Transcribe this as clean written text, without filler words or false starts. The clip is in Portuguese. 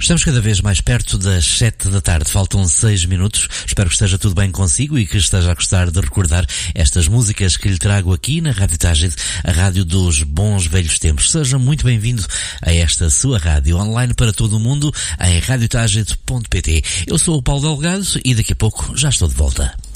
Estamos cada vez mais perto das 7 da tarde. Faltam 6 minutos. Espero que esteja tudo bem consigo e que esteja a gostar de recordar estas músicas que lhe trago aqui na Rádio Tágide, a rádio dos bons velhos tempos. Seja muito bem-vindo a esta sua rádio online para todo o mundo em radiotagide.pt. Eu sou o Paulo Delgado e daqui a pouco já estou de volta.